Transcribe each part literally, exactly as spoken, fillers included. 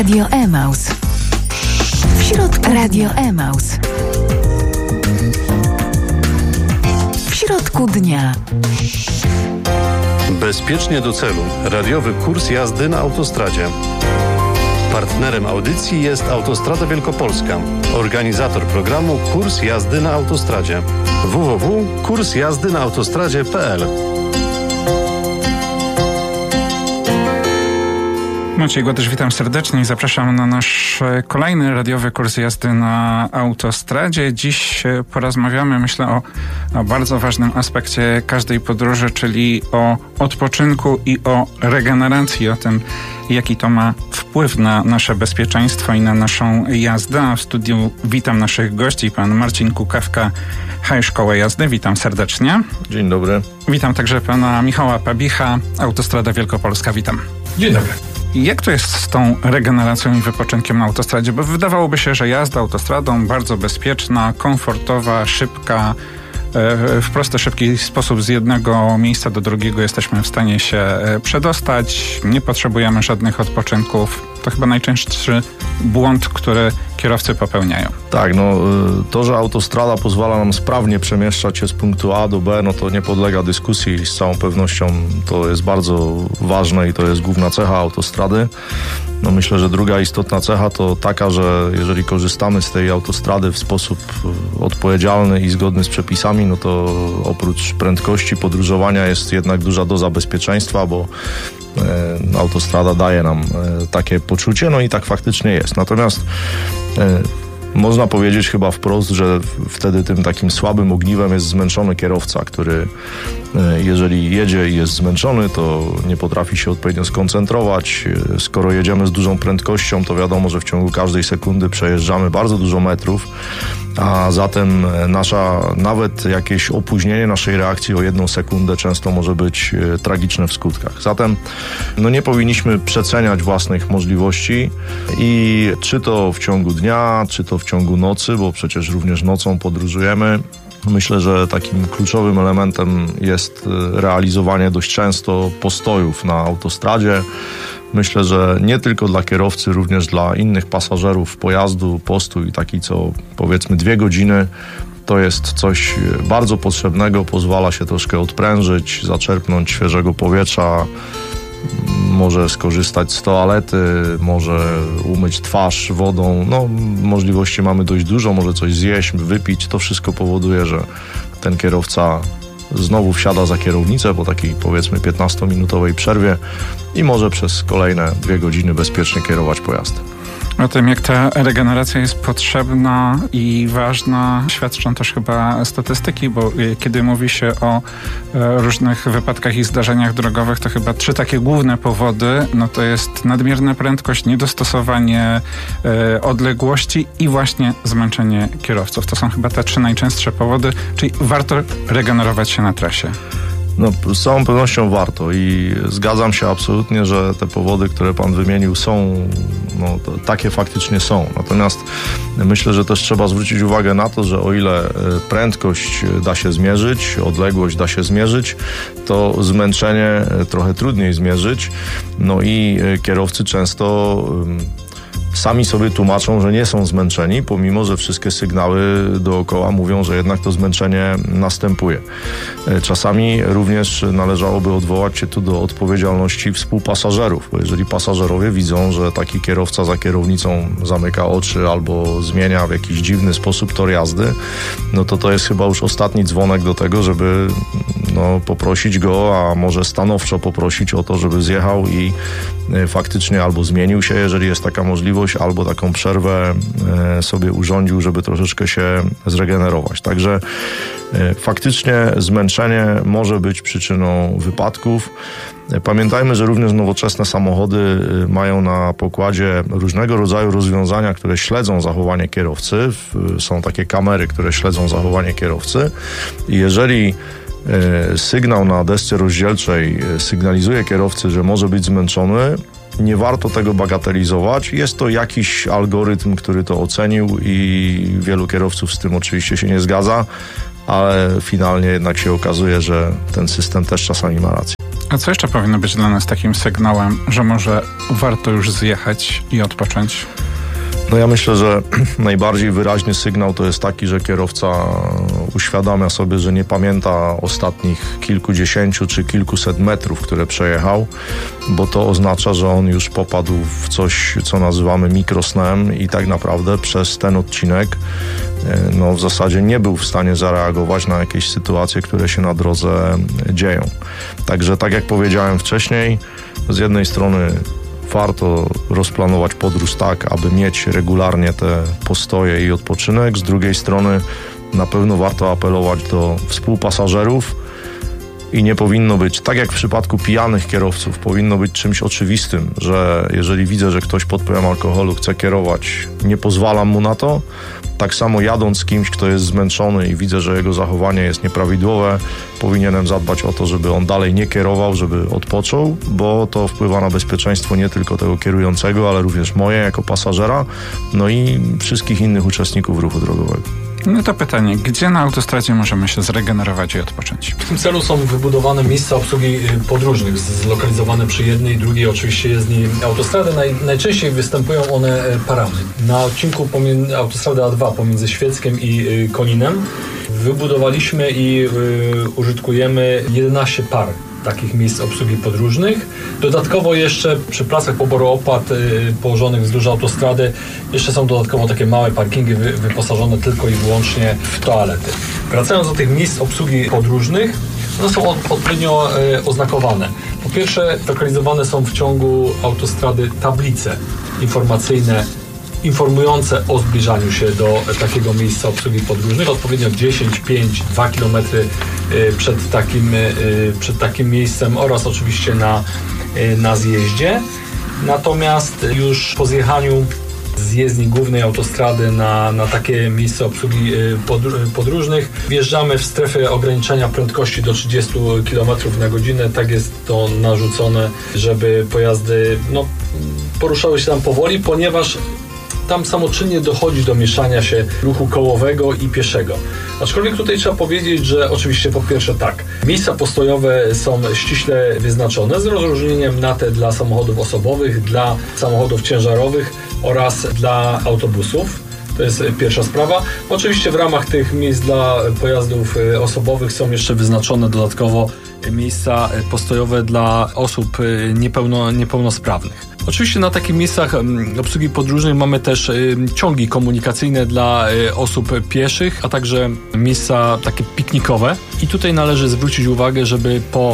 Radio Emaus. W środku Radio Emaus. W środku dnia. Bezpiecznie do celu. Radiowy kurs jazdy na autostradzie. Partnerem audycji jest Autostrada Wielkopolska. Organizator programu Kurs jazdy na autostradzie. w w w kropka kurs jazdy na autostradzie kropka p l. Maciej Głodysz, witam serdecznie i zapraszam na nasz kolejny radiowy kurs jazdy na autostradzie. Dziś porozmawiamy, myślę, o, o bardzo ważnym aspekcie każdej podróży, czyli o odpoczynku i o regeneracji, o tym, jaki to ma wpływ na nasze bezpieczeństwo i na naszą jazdę. A w studiu witam naszych gości, pan Marcin Kukawka, High Szkoła Jazdy. Witam serdecznie. Dzień dobry. Witam także pana Michała Pabicha, Autostrada Wielkopolska. Witam. Dzień dobry. Jak to jest z tą regeneracją i wypoczynkiem na autostradzie? Bo wydawałoby się, że jazda autostradą bardzo bezpieczna, komfortowa, szybka. W prosty, szybki sposób z jednego miejsca do drugiego jesteśmy w stanie się przedostać. Nie potrzebujemy żadnych odpoczynków. To chyba najczęstszy błąd, który kierowcy popełniają. Tak, no to, że autostrada pozwala nam sprawnie przemieszczać się z punktu A do B, no to nie podlega dyskusji. Z całą pewnością to jest bardzo ważne i to jest główna cecha autostrady. No myślę, że druga istotna cecha to taka, że jeżeli korzystamy z tej autostrady w sposób odpowiedzialny i zgodny z przepisami, no to oprócz prędkości podróżowania jest jednak duża doza bezpieczeństwa, bo e, autostrada daje nam e, takie poczucie, no i tak faktycznie jest. Natomiast e, można powiedzieć chyba wprost, że wtedy tym takim słabym ogniwem jest zmęczony kierowca, który jeżeli jedzie i jest zmęczony, to nie potrafi się odpowiednio skoncentrować. Skoro jedziemy z dużą prędkością, to wiadomo, że w ciągu każdej sekundy przejeżdżamy bardzo dużo metrów, a zatem nasza, nawet jakieś opóźnienie naszej reakcji o jedną sekundę często może być tragiczne w skutkach. Zatem no nie powinniśmy przeceniać własnych możliwości i czy to w ciągu dnia, czy to w ciągu nocy, bo przecież również nocą podróżujemy. Myślę, że takim kluczowym elementem jest realizowanie dość często postojów na autostradzie. Myślę, że nie tylko dla kierowcy, również dla innych pasażerów pojazdu, postój taki co powiedzmy dwie godziny, to jest coś bardzo potrzebnego, pozwala się troszkę odprężyć, zaczerpnąć świeżego powietrza, może skorzystać z toalety, może umyć twarz wodą. No, możliwości mamy dość dużo, może coś zjeść, wypić. To wszystko powoduje, że ten kierowca znowu wsiada za kierownicę po takiej powiedzmy piętnastominutowej przerwie i może przez kolejne dwie godziny bezpiecznie kierować pojazdem. O tym, jak ta regeneracja jest potrzebna i ważna, świadczą też chyba statystyki, bo kiedy mówi się o różnych wypadkach i zdarzeniach drogowych, to chyba trzy takie główne powody, no to jest nadmierna prędkość, niedostosowanie e, odległości i właśnie zmęczenie kierowców. To są chyba te trzy najczęstsze powody, czyli warto regenerować się na trasie. No, z całą pewnością warto i zgadzam się absolutnie, że te powody, które pan wymienił są, no, to, takie faktycznie są. Natomiast myślę, że też trzeba zwrócić uwagę na to, że o ile prędkość da się zmierzyć, odległość da się zmierzyć, to zmęczenie trochę trudniej zmierzyć. No i kierowcy często sami sobie tłumaczą, że nie są zmęczeni, pomimo że wszystkie sygnały dookoła mówią, że jednak to zmęczenie następuje. Czasami również należałoby odwołać się tu do odpowiedzialności współpasażerów, bo jeżeli pasażerowie widzą, że taki kierowca za kierownicą zamyka oczy albo zmienia w jakiś dziwny sposób tor jazdy, no to to jest chyba już ostatni dzwonek do tego, żeby no, poprosić go, a może stanowczo poprosić o to, żeby zjechał i faktycznie albo zmienił się, jeżeli jest taka możliwość, albo taką przerwę sobie urządził, żeby troszeczkę się zregenerować. Także faktycznie zmęczenie może być przyczyną wypadków. Pamiętajmy, że również nowoczesne samochody mają na pokładzie różnego rodzaju rozwiązania, które śledzą zachowanie kierowcy. Są takie kamery, które śledzą zachowanie kierowcy. I jeżeli sygnał na desce rozdzielczej sygnalizuje kierowcy, że może być zmęczony, nie warto tego bagatelizować. Jest to jakiś algorytm, który to ocenił i wielu kierowców z tym oczywiście się nie zgadza, ale finalnie jednak się okazuje, że ten system też czasami ma rację. A co jeszcze powinno być dla nas takim sygnałem, że może warto już zjechać i odpocząć? No ja myślę, że najbardziej wyraźny sygnał to jest taki, że kierowca uświadamia sobie, że nie pamięta ostatnich kilkudziesięciu czy kilkuset metrów, które przejechał, bo to oznacza, że on już popadł w coś, co nazywamy mikrosnem i tak naprawdę przez ten odcinek no w zasadzie nie był w stanie zareagować na jakieś sytuacje, które się na drodze dzieją. Także tak jak powiedziałem wcześniej, z jednej strony warto rozplanować podróż tak, aby mieć regularnie te postoje i odpoczynek. Z drugiej strony na pewno warto apelować do współpasażerów i nie powinno być, tak jak w przypadku pijanych kierowców, powinno być czymś oczywistym, że jeżeli widzę, że ktoś pod wpływem alkoholu chce kierować, nie pozwalam mu na to. Tak samo jadąc z kimś, kto jest zmęczony i widzę, że jego zachowanie jest nieprawidłowe, powinienem zadbać o to, żeby on dalej nie kierował, żeby odpoczął, bo to wpływa na bezpieczeństwo nie tylko tego kierującego, ale również moje jako pasażera, no i wszystkich innych uczestników ruchu drogowego. No to pytanie, gdzie na autostradzie możemy się zregenerować i odpocząć? W tym celu są wybudowane miejsca obsługi podróżnych, zlokalizowane przy jednej i drugiej oczywiście jezdni autostrady. Naj, najczęściej występują one parami. Na odcinku pomiędzy, autostrady A dwa pomiędzy Świeckiem i Koninem wybudowaliśmy i y, użytkujemy jedenaście par takich miejsc obsługi podróżnych. Dodatkowo jeszcze przy placach poboru opłat y, położonych wzdłuż autostrady jeszcze są dodatkowo takie małe parkingi wy, wyposażone tylko i wyłącznie w toalety. Wracając do tych miejsc obsługi podróżnych, one są od, odpowiednio y, oznakowane. Po pierwsze, lokalizowane są w ciągu autostrady tablice informacyjne informujące o zbliżaniu się do takiego miejsca obsługi podróżnych, odpowiednio dziesięć, pięć, dwa kilometry przed takim, przed takim miejscem oraz oczywiście na, na zjeździe. Natomiast już po zjechaniu z jezdni głównej autostrady na, na takie miejsce obsługi podróżnych wjeżdżamy w strefę ograniczenia prędkości do trzydziestu kilometrów na godzinę. Tak jest to narzucone, żeby pojazdy no, poruszały się tam powoli, ponieważ tam samoczynnie dochodzi do mieszania się ruchu kołowego i pieszego. Aczkolwiek tutaj trzeba powiedzieć, że oczywiście po pierwsze tak, miejsca postojowe są ściśle wyznaczone z rozróżnieniem na te dla samochodów osobowych, dla samochodów ciężarowych oraz dla autobusów. To jest pierwsza sprawa. Oczywiście w ramach tych miejsc dla pojazdów osobowych są jeszcze wyznaczone dodatkowo miejsca postojowe dla osób niepełno, niepełnosprawnych. Oczywiście na takich miejscach obsługi podróżnej mamy też ciągi komunikacyjne dla osób pieszych, a także miejsca takie piknikowe. I tutaj należy zwrócić uwagę, żeby po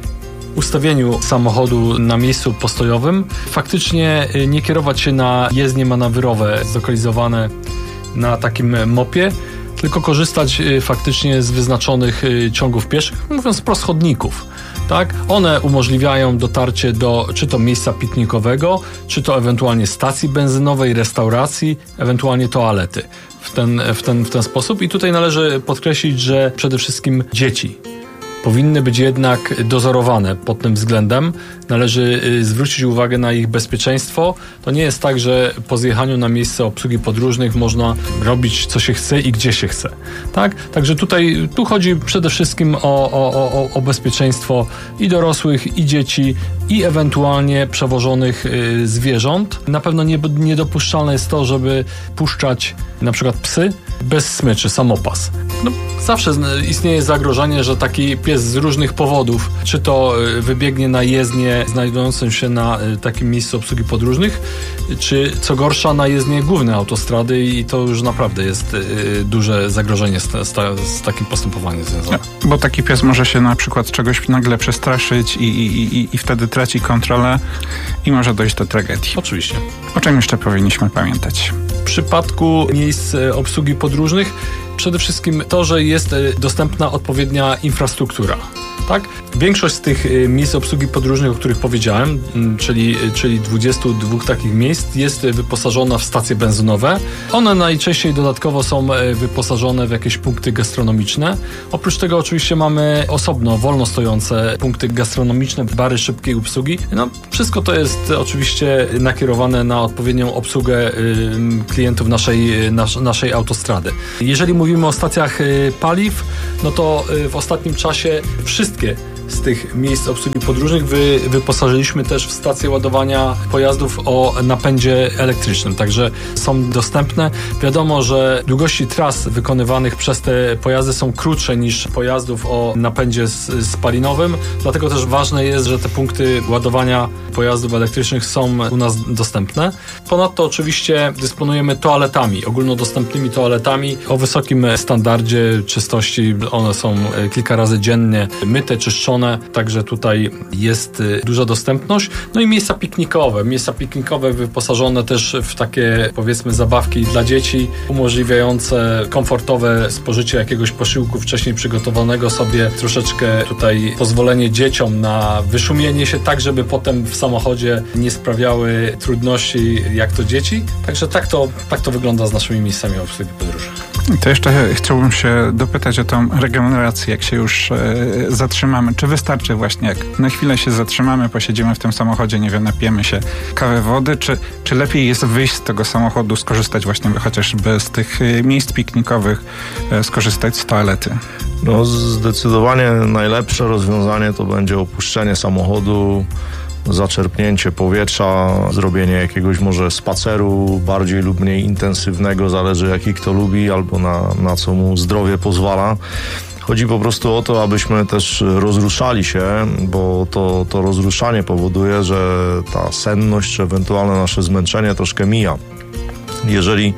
ustawieniu samochodu na miejscu postojowym faktycznie nie kierować się na jezdnie manewrowe zlokalizowane na takim mopie, tylko korzystać faktycznie z wyznaczonych ciągów pieszych, mówiąc wprost chodników. Tak? One umożliwiają dotarcie do czy to miejsca piknikowego, czy to ewentualnie stacji benzynowej, restauracji, ewentualnie toalety w ten, w ten, w ten sposób. I tutaj należy podkreślić, że przede wszystkim dzieci powinny być jednak dozorowane pod tym względem. Należy zwrócić uwagę na ich bezpieczeństwo. To nie jest tak, że po zjechaniu na miejsce obsługi podróżnych można robić co się chce i gdzie się chce. Tak? Także tutaj tu chodzi przede wszystkim o, o, o, o bezpieczeństwo i dorosłych, i dzieci, i ewentualnie przewożonych y, zwierząt. Na pewno nie, niedopuszczalne jest to, żeby puszczać na przykład psy bez smyczy, samopas. No, zawsze istnieje zagrożenie, że taki pies z różnych powodów, czy to wybiegnie na jezdnię znajdującą się na takim miejscu obsługi podróżnych, czy co gorsza na jezdnię głównej autostrady i to już naprawdę jest duże zagrożenie z, z, z takim postępowaniem związane. No, bo taki pies może się na przykład czegoś nagle przestraszyć i, i, i, i wtedy traci kontrolę i może dojść do tragedii. Oczywiście. O czym jeszcze powinniśmy pamiętać? W przypadku miejsc obsługi podróżnych przede wszystkim to, że jest dostępna odpowiednia infrastruktura. Tak? Większość z tych miejsc obsługi podróżnych, o których powiedziałem, czyli, czyli dwudziestu dwóch takich miejsc, jest wyposażona w stacje benzynowe. One najczęściej dodatkowo są wyposażone w jakieś punkty gastronomiczne. Oprócz tego oczywiście mamy osobno wolno stojące punkty gastronomiczne, bary szybkiej obsługi. No, wszystko to jest oczywiście nakierowane na odpowiednią obsługę klientów naszej, nas, naszej autostrady. Jeżeli mówimy o stacjach paliw, no to w ostatnim czasie wszystkie z tych miejsc obsługi podróżnych wy, wyposażyliśmy też w stację ładowania pojazdów o napędzie elektrycznym, także są dostępne. Wiadomo, że długości tras wykonywanych przez te pojazdy są krótsze niż pojazdów o napędzie spalinowym, dlatego też ważne jest, że te punkty ładowania pojazdów elektrycznych są u nas dostępne. Ponadto oczywiście dysponujemy toaletami, ogólnodostępnymi toaletami o wysokim standardzie czystości. One są kilka razy dziennie myte, czyszczone, także tutaj jest duża dostępność. No i miejsca piknikowe. Miejsca piknikowe wyposażone też w takie, powiedzmy, zabawki dla dzieci, umożliwiające komfortowe spożycie jakiegoś posiłku wcześniej przygotowanego sobie, troszeczkę tutaj pozwolenie dzieciom na wyszumienie się tak, żeby potem w samochodzie nie sprawiały trudności jak to dzieci. Także tak to, tak to wygląda z naszymi miejscami obsługi podróży. To jeszcze chciałbym się dopytać o tą regenerację, jak się już e, zatrzymamy. Czy wystarczy właśnie, jak na chwilę się zatrzymamy, posiedzimy w tym samochodzie, nie wiem, napijemy się kawy, wody, czy, czy lepiej jest wyjść z tego samochodu, skorzystać właśnie chociażby z tych miejsc piknikowych, e, skorzystać z toalety? No zdecydowanie najlepsze rozwiązanie to będzie opuszczenie samochodu, zaczerpnięcie powietrza, zrobienie jakiegoś może spaceru bardziej lub mniej intensywnego, zależy jaki kto lubi albo na, na co mu zdrowie pozwala. Chodzi po prostu o to, abyśmy też rozruszali się, bo to, to rozruszanie powoduje, że ta senność czy ewentualne nasze zmęczenie troszkę mija. Jeżeli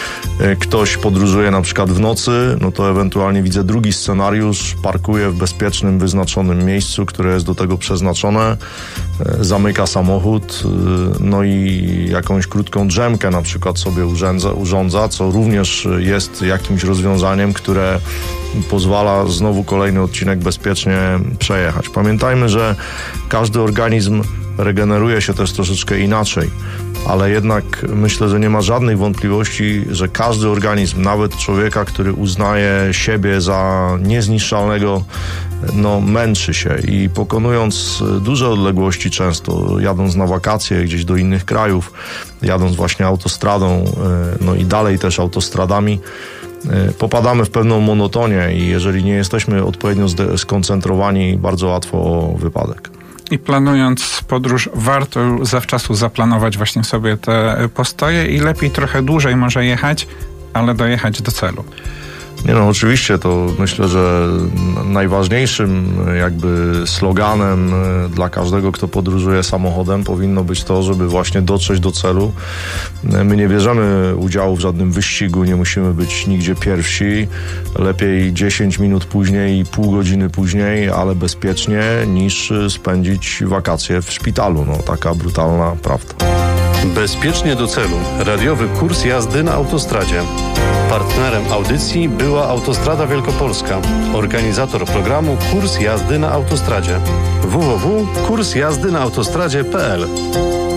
ktoś podróżuje na przykład w nocy, no to ewentualnie widzę drugi scenariusz, parkuje w bezpiecznym, wyznaczonym miejscu, które jest do tego przeznaczone, zamyka samochód, no i jakąś krótką drzemkę na przykład sobie urządza, urządza, co również jest jakimś rozwiązaniem, które pozwala znowu kolejny odcinek bezpiecznie przejechać. Pamiętajmy, że każdy organizm regeneruje się też troszeczkę inaczej, ale jednak myślę, że nie ma żadnych wątpliwości, że każdy organizm, nawet człowieka, który uznaje siebie za niezniszczalnego, no męczy się i pokonując duże odległości często, jadąc na wakacje gdzieś do innych krajów, jadąc właśnie autostradą, no i dalej też autostradami, popadamy w pewną monotonię i jeżeli nie jesteśmy odpowiednio skoncentrowani, bardzo łatwo o wypadek. I planując podróż, warto zawczasu zaplanować właśnie sobie te postoje i lepiej trochę dłużej może jechać, ale dojechać do celu. Nie no, oczywiście to myślę, że najważniejszym jakby sloganem dla każdego, kto podróżuje samochodem, powinno być to, żeby właśnie dotrzeć do celu. My nie bierzemy udziału w żadnym wyścigu, nie musimy być nigdzie pierwsi. Lepiej dziesięć minut później i pół godziny później, ale bezpiecznie, niż spędzić wakacje w szpitalu. No, taka brutalna prawda. Bezpiecznie do celu. Radiowy kurs jazdy na autostradzie. Partnerem audycji była Autostrada Wielkopolska. Organizator programu Kurs jazdy na autostradzie. w w w kropka kurs jazdy na autostradzie kropka p l